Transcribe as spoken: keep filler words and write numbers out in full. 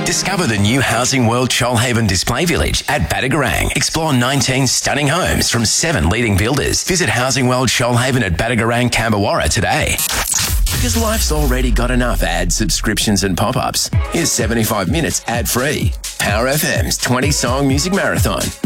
Discover the new Housing World Shoalhaven Display Village at Badagarang. Explore nineteen stunning homes from seven leading builders. Visit Housing World Shoalhaven at Badagarang, Camberwarra today. Because life's already got enough ads, subscriptions and pop-ups. Here's seventy-five minutes ad-free. Power F M's twenty-song music marathon.